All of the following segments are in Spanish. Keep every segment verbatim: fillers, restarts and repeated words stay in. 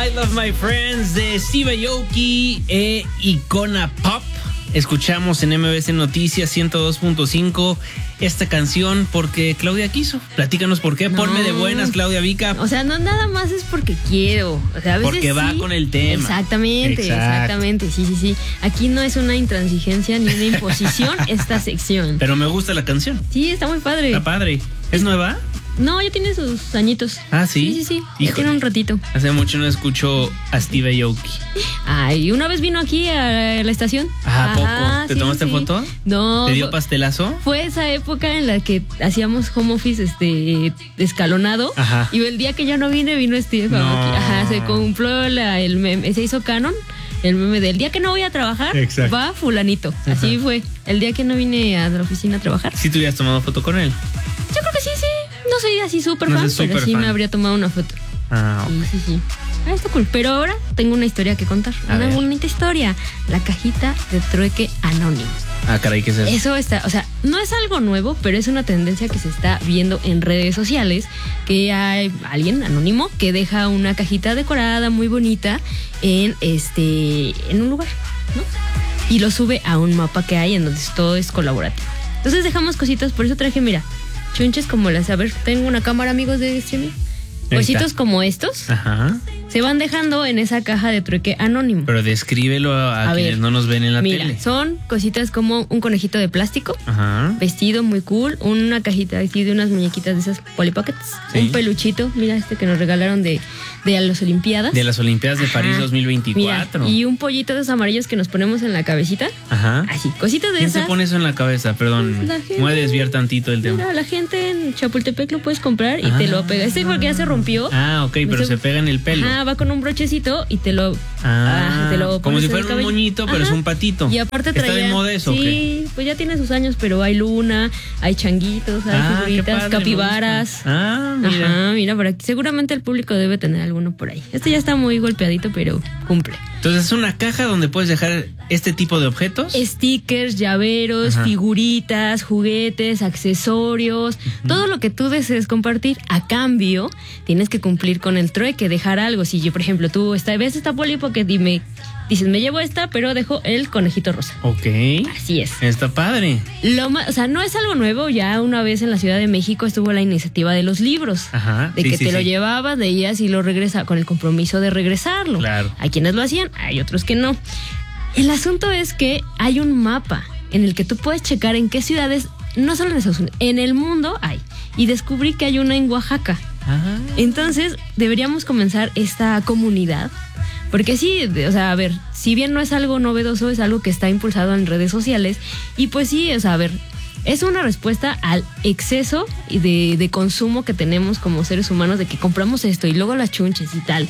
I Love My Friends de Steve Aoki e Icona Pop. Escuchamos en M B C Noticias ciento dos punto cinco esta canción porque Claudia quiso. Platícanos por qué. No. Ponme de buenas, Claudia Vica. O sea, no nada más es porque quiero. O sea, a veces porque va sí. con el tema. Exactamente, Exacto. exactamente. Sí, sí, sí. Aquí no es una intransigencia ni una imposición esta sección. Pero me gusta la canción. Sí, está muy padre. Está padre. ¿Es nueva? No, ya tiene sus añitos. Ah, ¿sí? Sí, sí, sí. Ya tiene un ratito. Hace mucho no escucho a Steve Aoki. Ay, una vez vino aquí a la estación. Ah, ¿a poco? ¿Te sí, tomaste sí. foto? No. ¿Te dio pastelazo? Fue esa época en la que hacíamos home office este escalonado. Ajá. Y el día que yo no vine, vino Steve no. Aoki. Ajá, se compró la, el meme, se hizo canon. El meme del día que no voy a trabajar, Exacto. va fulanito. Así Ajá. fue. El día que no vine a la oficina a trabajar. ¿Sí te hubieras tomado foto con él? Yo creo que sí, sí. No soy así súper no fan, super pero sí fan. me habría tomado una foto. Ah, sí, okay. sí, sí. Ah, está cool. Pero ahora tengo una historia que contar. A una ver. bonita historia. La cajita de trueque anónimo. Ah, caray, ¿qué es eso? Eso está, o sea, no es algo nuevo, pero es una tendencia que se está viendo en redes sociales, que hay alguien anónimo que deja una cajita decorada muy bonita en este, en un lugar, ¿no? Y lo sube a un mapa que hay en donde todo es colaborativo. Entonces dejamos cositas, por eso traje, mira, chunches como las, a ver, tengo una cámara, amigos de streaming. Cositos como estos. Ajá. Se van dejando en esa caja de trueque anónimo. Pero descríbelo a, a, a quienes ver, no nos ven en la mira, tele. Son cositas como un conejito de plástico, Ajá. vestido muy cool, una cajita así de unas muñequitas de esas Polly Pockets, sí. un peluchito, mira este que nos regalaron de, de las Olimpiadas. De las Olimpiadas de París Ajá. dos mil veinticuatro. Mira, y un pollito de esos amarillos que nos ponemos en la cabecita. Ajá. Así, cositas de ¿Quién esas. se pone eso en la cabeza? Perdón, me voy a desviar tantito el tema. Mira, la gente en Chapultepec lo puedes comprar y ah. te lo pega. Este porque ya se rompió. Ah, ok, pero se, se pega en el pelo. Ajá, va con un brochecito y te lo, ah, ah, te lo como si fuera un moñito, pero Ajá. es un patito. Y aparte traía, ¿está de moda eso? Sí, ¿qué? Pues ya tiene sus años, pero hay luna, hay changuitos, hay ah, figuritas, padre, capibaras. Ah, mira. Ajá, mira, por aquí. Seguramente el público debe tener alguno por ahí. Este ya está muy golpeadito, pero cumple. Entonces es una caja donde puedes dejar este tipo de objetos. Stickers, llaveros, Ajá. figuritas, juguetes, accesorios, uh-huh. todo lo que tú desees compartir. A cambio, tienes que cumplir con el trueque, dejar algo. Si yo, por ejemplo, tú esta, ves esta Polly Pocket y me dices, me llevo esta, pero dejo el conejito rosa. Ok. Así es. Está padre. Lo más, o sea, no es algo nuevo. Ya una vez en la Ciudad de México estuvo la iniciativa de los libros. Ajá. De sí, que sí, te sí. lo llevabas, leías y lo regresas con el compromiso de regresarlo. Claro. Hay quienes lo hacían, hay otros que no. El asunto es que hay un mapa en el que tú puedes checar en qué ciudades, no solo en Estados Unidos, en el mundo hay. Y descubrí que hay una en Oaxaca. Ajá. Entonces, deberíamos comenzar esta comunidad. Porque sí, o sea, a ver, si bien no es algo novedoso, es algo que está impulsado en redes sociales. Y pues sí, o sea, a ver, es una respuesta al exceso de, de consumo que tenemos como seres humanos, de que compramos esto y luego las chunches y tal.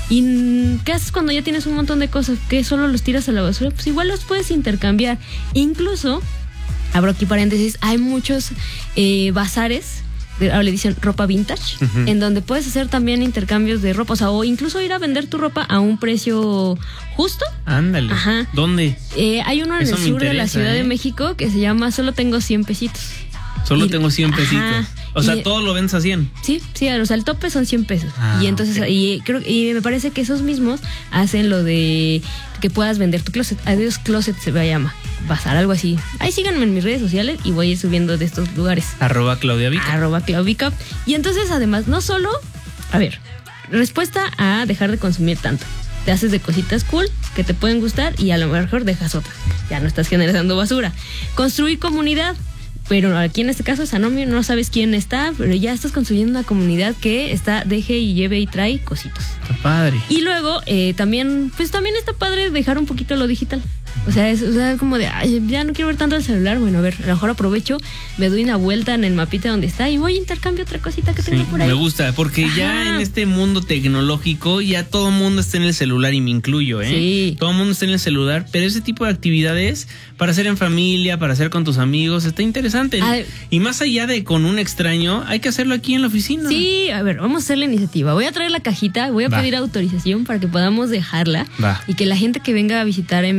¿Y qué haces cuando ya tienes un montón de cosas que solo los tiras a la basura? Pues igual los puedes intercambiar. Incluso, abro aquí paréntesis, hay muchos eh, bazares, ahora le dicen ropa vintage, uh-huh. en donde puedes hacer también intercambios de ropa, o sea, o incluso ir a vender tu ropa a un precio justo. Ándale. Ajá. ¿Dónde? Eh, hay uno en Eso el sur de la Ciudad ¿eh? de México que se llama Solo Tengo cien pesitos. Solo y, tengo cien pesitos. Ajá, o sea, y, todo lo vendes a cien. Sí, sí, o sea, el tope son cien pesos. Ah, y entonces, okay. y creo y me parece que esos mismos hacen lo de que puedas vender tu closet. Adiós Closet se llama. Bazar, algo así. Ahí síganme en mis redes sociales y voy a ir subiendo de estos lugares. Arroba Claudia Vica. Arroba Claudia Vica. Y entonces, además, no solo, a ver, respuesta a dejar de consumir tanto. Te haces de cositas cool que te pueden gustar y a lo mejor dejas otra. Ya no estás generando basura. Construir comunidad. Pero aquí en este caso es anónimo, no sabes quién está, pero ya estás construyendo una comunidad que está, deje y lleve y trae cositos. Está padre. Y luego eh, también, pues también está padre dejar un poquito lo digital. O sea, es o sea, como de, ay, ya no quiero ver tanto el celular. Bueno, a ver, a lo mejor aprovecho, me doy una vuelta en el mapita donde está y voy a intercambio otra cosita que tengo sí, por ahí. Me gusta, porque Ajá. ya en este mundo tecnológico ya todo el mundo está en el celular y me incluyo, ¿eh? Sí. Todo el mundo está en el celular, pero ese tipo de actividades para hacer en familia, para hacer con tus amigos, está interesante. Ay. Y más allá de con un extraño, hay que hacerlo aquí en la oficina. Sí, a ver, vamos a hacer la iniciativa. Voy a traer la cajita, voy a Va. pedir autorización para que podamos dejarla. Va. Y que la gente que venga a visitar M B C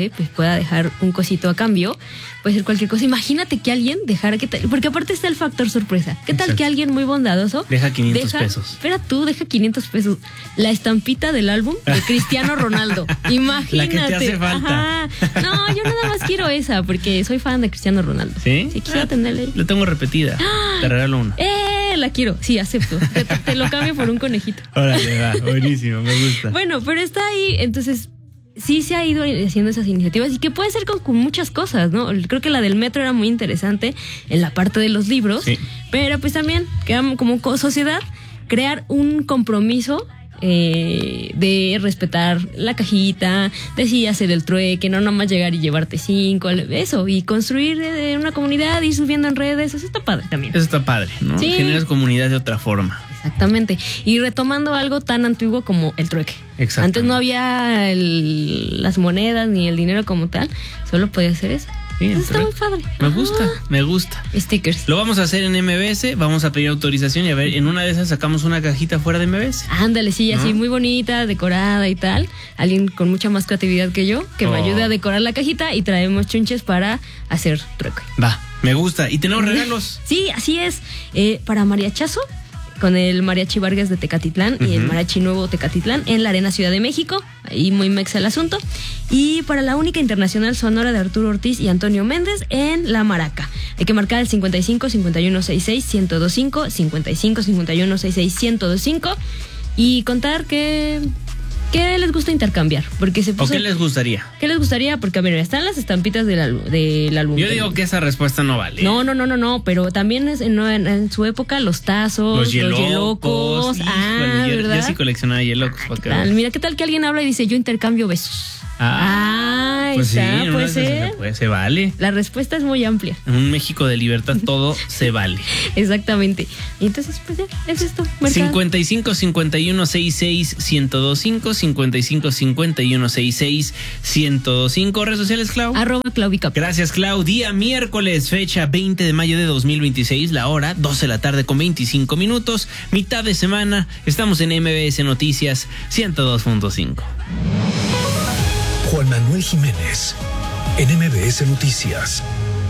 gente pues pueda dejar un cosito a cambio, puede ser cualquier cosa. Imagínate que alguien dejara, que tal, porque aparte está el factor sorpresa. ¿Qué tal Exacto. que alguien muy bondadoso deja quinientos deja, pesos? Espera tú, deja quinientos pesos. La estampita del álbum de Cristiano Ronaldo. Imagínate. La que te hace falta. Ajá. No, yo nada más quiero esa porque soy fan de Cristiano Ronaldo. ¿Sí? Sí, quisiera ah, tenerla ahí. La tengo repetida. ¡Ah! Te regalo una. ¡Eh! La quiero. Sí, acepto. Te, te lo cambio por un conejito. Órale, va. Buenísimo, me gusta. Bueno, pero está ahí, entonces sí se ha ido haciendo esas iniciativas y que puede ser con, con muchas cosas, ¿no? Creo que la del metro era muy interesante en la parte de los libros, sí. pero pues también como sociedad crear un compromiso eh, de respetar la cajita, de sí hacer el trueque, no nomás llegar y llevarte cinco, eso, y construir eh, una comunidad, ir subiendo en redes, eso está padre también. Eso está padre, ¿no? Sí. Generas comunidad de otra forma. Exactamente. Y retomando algo tan antiguo como el trueque. Antes no había el, las monedas ni el dinero como tal, solo podía hacer eso. Sí, está muy padre. Me gusta, ah, me gusta. Stickers. Lo vamos a hacer en M B S, vamos a pedir autorización y a ver, en una de esas sacamos una cajita fuera de M B S. Ándale, sí, ¿no? Así muy bonita, decorada y tal. Alguien con mucha más creatividad que yo, que oh. me ayude a decorar la cajita y traemos chunches para hacer trueque. Va, me gusta. ¿Y tenemos regalos? Sí, así es. Eh, para Mariachazo, con el Mariachi Vargas de Tecatitlán uh-huh. y el Mariachi Nuevo Tecatitlán en la Arena Ciudad de México. Ahí muy mexa el asunto. Y para la única internacional sonora de Arturo Ortiz y Antonio Méndez en La Maraca. Hay que marcar el cincuenta y cinco, cincuenta y uno, sesenta y seis, ciento veinticinco, cincuenta y cinco, cincuenta y uno, sesenta y seis, ciento veinticinco y contar que... ¿Qué les gusta intercambiar? Porque se puso, ¿O qué les gustaría? ¿Qué les gustaría? Porque, a ver, están las estampitas del, álbum, del álbum. Yo digo que esa respuesta no vale. No, no, no, no, no, pero también es en, en, en su época los tazos, los yelocos. Los yelocos. Ah, yo, ¿verdad? Yo sí coleccionaba yelocos. Ah, ¿qué tal? Mira, ¿qué tal que alguien habla y dice, yo intercambio besos? Ah, pues está, sí, puede ser. Se, puede, se vale. La respuesta es muy amplia. En un México de libertad todo se vale. Exactamente. Y entonces, pues ya, es esto. Mercado. cincuenta y cinco, cincuenta y uno, sesenta y seis, ciento veinticinco, cincuenta y cinco, cincuenta y uno, sesenta y seis, ciento veinticinco. Redes sociales, Clau. Arroba Claubica. Gracias, Clau. Día miércoles, fecha veinte de mayo de dos mil veintiséis, la hora doce de la tarde con veinticinco minutos. Mitad de semana. Estamos en M B S Noticias ciento dos punto cinco. Juan Manuel Jiménez, en M B S Noticias.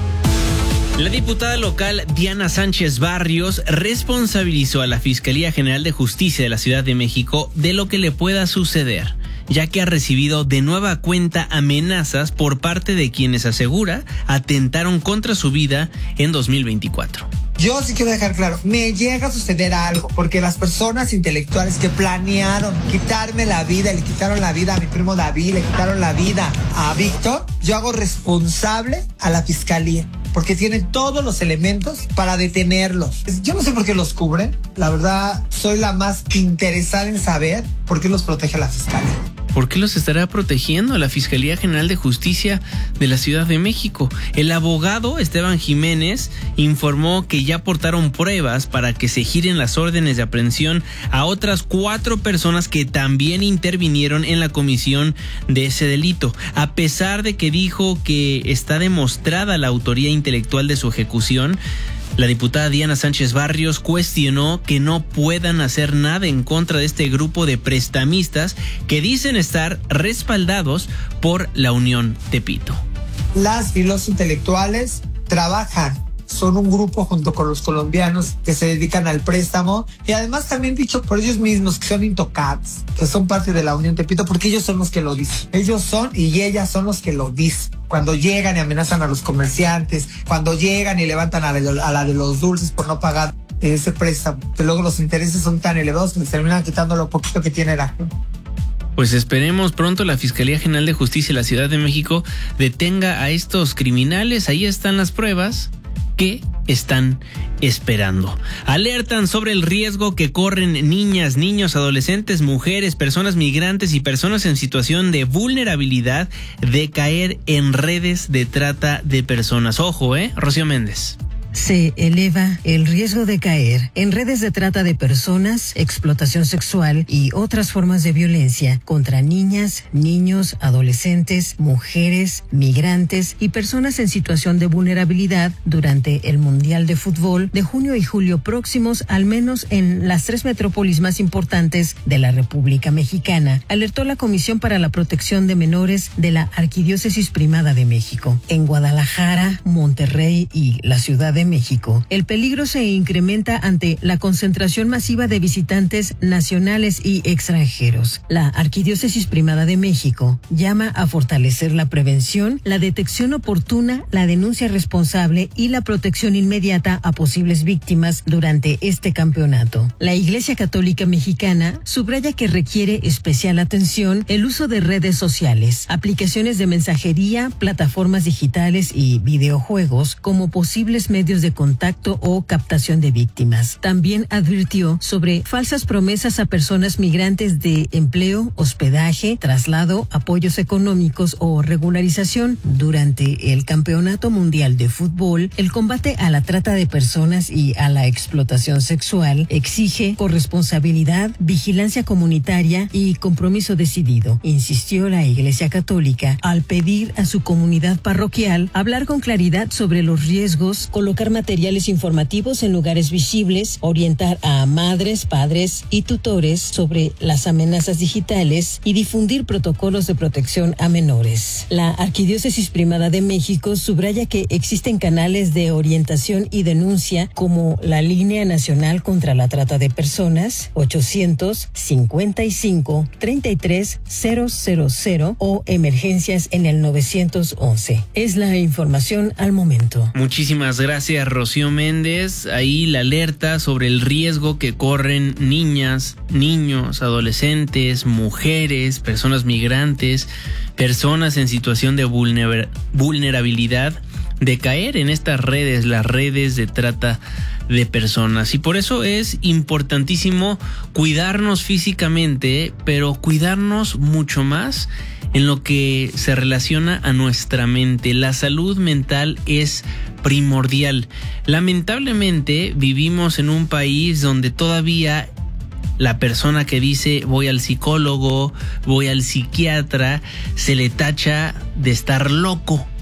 La diputada local Diana Sánchez Barrios responsabilizó a la Fiscalía General de Justicia de la Ciudad de México de lo que le pueda suceder, ya que ha recibido de nueva cuenta amenazas por parte de quienes asegura atentaron contra su vida en dos mil veinticuatro. Yo sí quiero dejar claro, me llega a suceder algo, porque las personas intelectuales que planearon quitarme la vida, le quitaron la vida a mi primo David, le quitaron la vida a Víctor, yo hago responsable a la fiscalía, porque tienen todos los elementos para detenerlos. Yo no sé por qué los cubren, la verdad soy la más interesada en saber por qué los protege la fiscalía. ¿Por qué los estará protegiendo la Fiscalía General de Justicia de la Ciudad de México? El abogado Esteban Jiménez informó que ya aportaron pruebas para que se giren las órdenes de aprehensión a otras cuatro personas que también intervinieron en la comisión de ese delito, a pesar de que dijo que está demostrada la autoría intelectual de su ejecución. La diputada Diana Sánchez Barrios cuestionó que no puedan hacer nada en contra de este grupo de prestamistas que dicen estar respaldados por la Unión Tepito. Las y los intelectuales trabajan, son un grupo junto con los colombianos que se dedican al préstamo y además también dicho por ellos mismos que son intocables, que son parte de la Unión Tepito, porque ellos son los que lo dicen. Ellos son y ellas son los que lo dicen. Cuando llegan y amenazan a los comerciantes, cuando llegan y levantan a la, a la de los dulces por no pagar ese préstamo, que luego los intereses son tan elevados que les terminan quitando lo poquito que tiene la gente. Pues esperemos pronto la Fiscalía General de Justicia de la Ciudad de México detenga a estos criminales. Ahí están las pruebas que están esperando. Alertan sobre el riesgo que corren niñas, niños, adolescentes, mujeres, personas migrantes y personas en situación de vulnerabilidad de caer en redes de trata de personas. Ojo, ¿eh? Rocío Méndez. Se eleva el riesgo de caer en redes de trata de personas, explotación sexual y otras formas de violencia contra niñas, niños, adolescentes, mujeres, migrantes y personas en situación de vulnerabilidad durante el Mundial de Fútbol de junio y julio próximos, al menos en las tres metrópolis más importantes de la República Mexicana, alertó la Comisión para la Protección de Menores de la Arquidiócesis Primada de México. En Guadalajara, Monterrey y la Ciudad de México, el peligro se incrementa ante la concentración masiva de visitantes nacionales y extranjeros. La Arquidiócesis Primada de México llama a fortalecer la prevención, la detección oportuna, la denuncia responsable y la protección inmediata a posibles víctimas durante este campeonato. La Iglesia Católica Mexicana subraya que requiere especial atención el uso de redes sociales, aplicaciones de mensajería, plataformas digitales y videojuegos como posibles medios de contacto o captación de víctimas. También advirtió sobre falsas promesas a personas migrantes de empleo, hospedaje, traslado, apoyos económicos o regularización. Durante el Campeonato Mundial de Fútbol, el combate a la trata de personas y a la explotación sexual exige corresponsabilidad, vigilancia comunitaria y compromiso decidido, insistió la Iglesia Católica al pedir a su comunidad parroquial hablar con claridad sobre los riesgos, colocar materiales informativos en lugares visibles, orientar a madres, padres y tutores sobre las amenazas digitales y difundir protocolos de protección a menores. La Arquidiócesis Primada de México subraya que existen canales de orientación y denuncia como la Línea Nacional contra la Trata de Personas ochocientos cincuenta y cinco treinta y tres cero cero cero o emergencias en el novecientos once. Es la información al momento. Muchísimas gracias, Rocío Méndez. Ahí la alerta sobre el riesgo que corren niñas, niños, adolescentes, mujeres, personas migrantes, personas en situación de vulner- vulnerabilidad, de caer en estas redes, las redes de trata de personas. Y por eso es importantísimo cuidarnos físicamente, pero cuidarnos mucho más en lo que se relaciona a nuestra mente. La salud mental es primordial. Lamentablemente vivimos en un país donde todavía la persona que dice voy al psicólogo, voy al psiquiatra, se le tacha de estar loco.